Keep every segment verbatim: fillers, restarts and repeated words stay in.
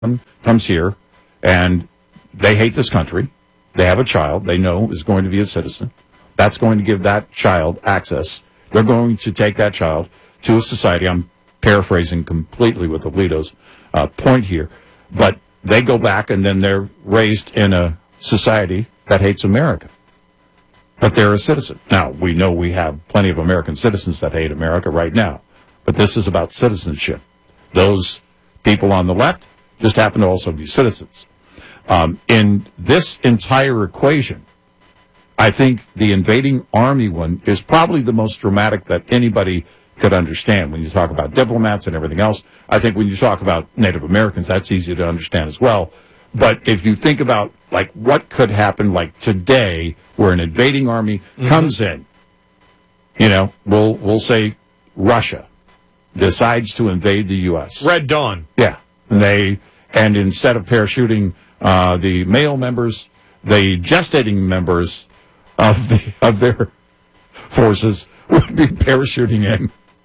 comes here, and they hate this country. They have a child they know is going to be a citizen. That's going to give that child access. They're going to take that child to a society. I'm paraphrasing completely with Alito's uh, point here. But they go back, and then they're raised in a society that hates America. But they're a citizen. Now, we know we have plenty of American citizens that hate America right now. But this is about citizenship. Those people on the left just happen to also be citizens. Um, in this entire equation, I think the invading army one is probably the most dramatic that anybody could understand. When you talk about diplomats and everything else, I think when you talk about Native Americans, that's easy to understand as well. But if you think about, like, what could happen, like, today, where an invading army mm-hmm. comes in, you know, we'll we'll say Russia decides to invade the U S Red Dawn. Yeah. And they and instead of parachuting uh, the male members, the gestating members of the of their forces would be parachuting in.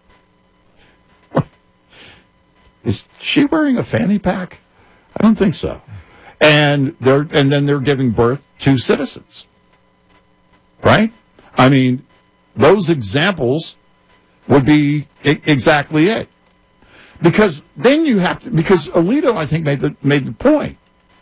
Is she wearing a fanny pack? I don't think so. And they're and then they're giving birth to citizens. Right? I mean, those examples would be I- exactly it. Because then you have to, because Alito, I think, made the, made the point.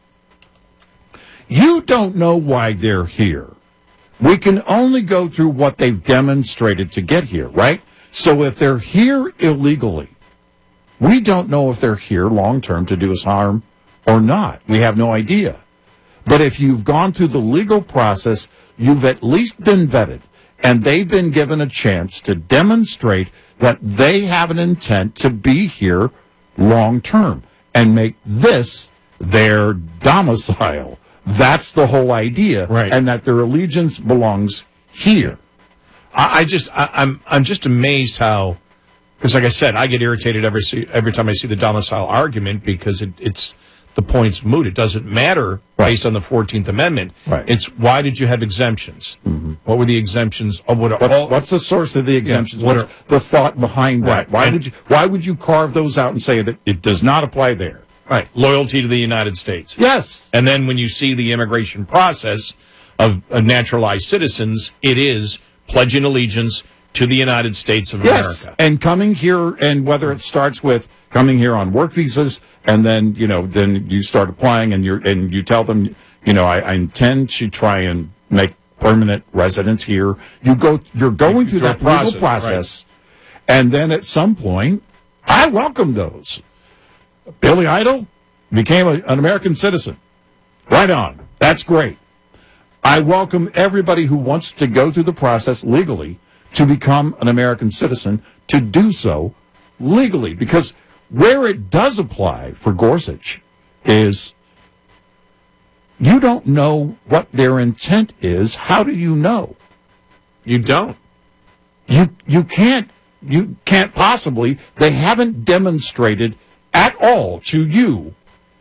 You don't know why they're here. We can only go through what they've demonstrated to get here, right? So if they're here illegally, we don't know if they're here long-term to do us harm or not. We have no idea. But if you've gone through the legal process, you've at least been vetted, and they've been given a chance to demonstrate that they have an intent to be here long-term and make this their domicile. That's the whole idea, right? And that their allegiance belongs here. I, I just, I, I'm, I'm just amazed how, because like I said, I get irritated every every time I see the domicile argument because it, it's the point's moot. It doesn't matter right. based on the fourteenth Amendment. Right. It's why did you have exemptions? Mm-hmm. What were the exemptions? Oh, what what's, all, what's the source of the exemptions? Yeah, what what's are, the thought behind that? Right. Why and, would you Why would you carve those out and say that it does not apply there? Right. Loyalty to the United States. Yes. And then when you see the immigration process of, of naturalized citizens, it is pledging allegiance to the United States of yes. America. And coming here, and whether it starts with coming here on work visas, and then, you know, then you start applying and you're, and you tell them, you know, I, I intend to try and make permanent residence here. You go, you're going through that process, legal process. Right. And then at some point, I welcome those. Billy Idol became a, an American citizen. Right on. That's great. I welcome everybody who wants to go through the process legally to become an American citizen to do so legally. Because where it does apply for Gorsuch is you don't know what their intent is. How do you know? You don't. You you can't you can't possibly. They haven't demonstrated at all to you.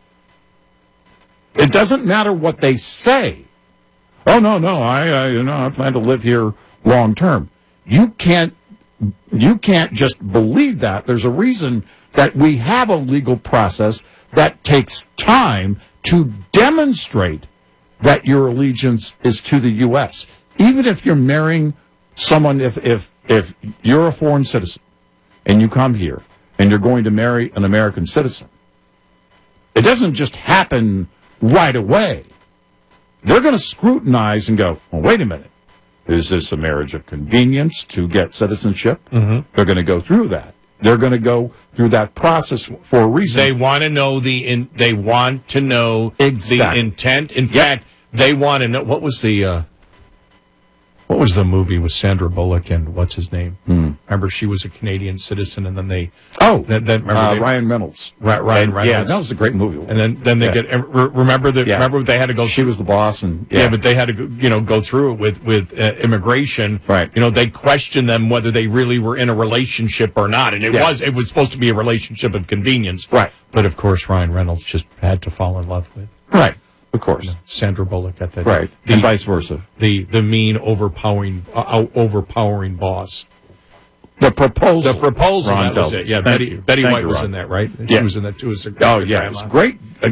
It doesn't matter what they say. Oh no, no, I, I you know I plan to live here long term. You can't you can't just believe that. There's a reason that we have a legal process that takes time to demonstrate that your allegiance is to the U S. Even if you're marrying someone, if if if you're a foreign citizen and you come here and you're going to marry an American citizen, it doesn't just happen right away. They're going to scrutinize and go, well, wait a minute. Is this a marriage of convenience to get citizenship? Mm-hmm. They're going to go through that. They're going to go through that process for a reason. They want to know the in, they want to know exactly. the intent. In yep. fact, they want to know what was the uh, what was the movie with Sandra Bullock and what's his name? Mm. Remember, she was a Canadian citizen, and then they oh, then, then remember uh, they, Ryan Reynolds, Ra- Ryan and, Reynolds. Yeah, that was a great movie. And then then they yeah. get remember the yeah. remember they had to go. She was the boss, and yeah, yeah but they had to you know go through it with with uh, immigration. Right. You know, they questioned them whether they really were in a relationship or not, and it yeah. was it was supposed to be a relationship of convenience. Right. But of course, Ryan Reynolds just had to fall in love with. Right. Of course, you know, Sandra Bullock at that, right, the, and vice versa. The the mean, overpowering, uh, overpowering boss. The proposal. The proposal. Ron That was tells it. us. Yeah, Thank Betty you. Betty Thank White you, was Ron. in that, right? Yeah. She was in that too. As a, Oh, as a yeah. grandma. It's great.